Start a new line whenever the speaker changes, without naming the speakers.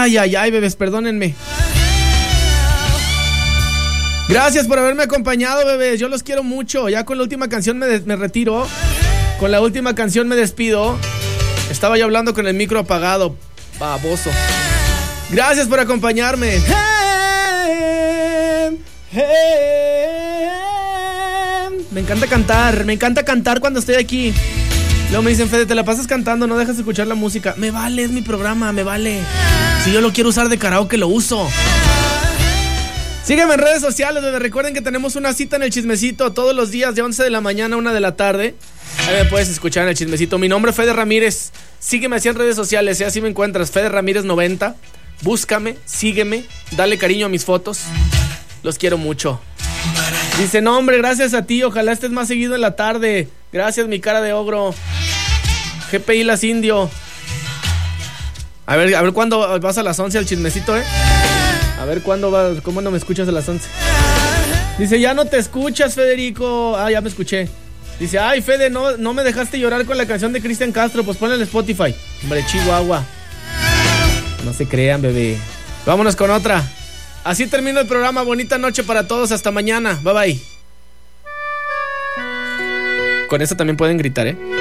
Ay, bebés, perdónenme. Gracias por haberme acompañado, bebés. Yo los quiero mucho. Ya con la última canción me retiro. Con la última canción me despido. Estaba yo hablando con el micro apagado. Baboso. Gracias por acompañarme. Me encanta cantar cuando estoy aquí. Luego me dicen, Fede, te la pasas cantando, no dejas de escuchar la música. Me vale, es mi programa, me vale. Si yo lo quiero usar de karaoke, lo uso. Sígueme en redes sociales, donde recuerden que tenemos una cita en el chismecito todos los días de 11 de la mañana a 1 de la tarde. Ahí me puedes escuchar en el chismecito. Mi nombre es Fede Ramírez. Sígueme así en redes sociales, así me encuentras, Fede Ramírez 90. Búscame, sígueme, dale cariño a mis fotos. Los quiero mucho. Dice, no hombre, gracias a ti, ojalá estés más seguido en la tarde. Gracias, mi cara de ogro. GPI Las Indio. A ver cuándo vas a las 11 al chismecito, A ver cuándo vas, cómo no me escuchas a las 11. Dice, ya no te escuchas, Federico. Ya me escuché. Dice, ay, Fede, no me dejaste llorar con la canción de Cristian Castro. Pues ponle el Spotify. Hombre, Chihuahua. No se crean, bebé. Vámonos con otra. Así termino el programa. Bonita noche para todos. Hasta mañana. Bye, bye. Con eso también pueden gritar,